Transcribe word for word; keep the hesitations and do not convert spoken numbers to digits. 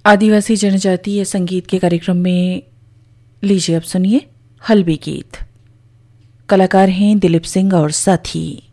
आदिवासी जनजातीय संगीत के कार्यक्रम में लीजिए अब सुनिए हल्बी गीत। कलाकार हैं दिलीप सिंह और साथी।